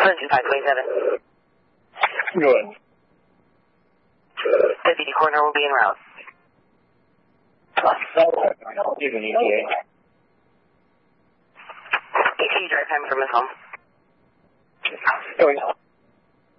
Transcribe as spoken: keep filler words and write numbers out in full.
two five twenty-seven. Good. Deputy Coroner will be en route. Even E T A. E T A drive time from his home. Going.